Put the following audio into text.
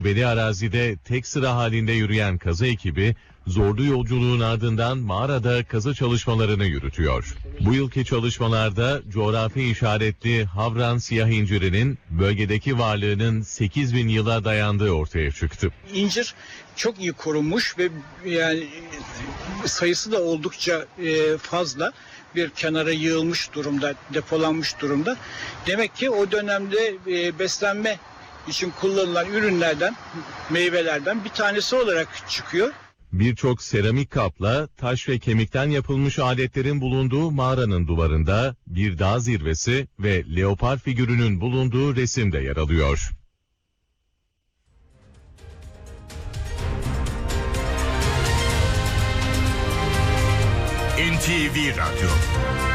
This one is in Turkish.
Beli arazide tek sıra halinde yürüyen kazı ekibi zorlu yolculuğun ardından mağarada kazı çalışmalarını yürütüyor. Bu yılki çalışmalarda coğrafi işaretli Havran siyah incirinin bölgedeki varlığının 8.000 yıla dayandığı ortaya çıktı. İncir çok iyi korunmuş ve yani sayısı da oldukça fazla bir kenara yığılmış durumda, depolanmış durumda. Demek ki o dönemde beslenme için kullanılan ürünlerden, meyvelerden bir tanesi olarak çıkıyor. Birçok seramik kapla taş ve kemikten yapılmış aletlerin bulunduğu mağaranın duvarında bir dağ zirvesi ve leopar figürünün bulunduğu resim de yer alıyor. NTV Radyo